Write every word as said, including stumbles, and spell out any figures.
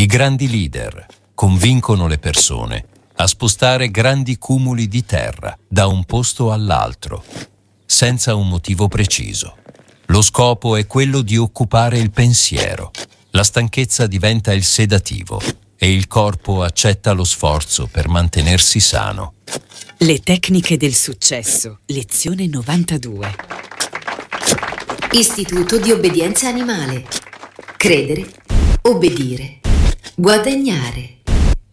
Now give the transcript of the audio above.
grandi leader convincono le persone a spostare grandi cumuli di terra da un posto all'altro, senza un motivo preciso. Lo scopo è quello di occupare il pensiero. La stanchezza diventa il sedativo e il corpo accetta lo sforzo per mantenersi sano. Le tecniche del successo, lezione novantadue. Istituto di obbedienza animale. Credere, obbedire, guadagnare.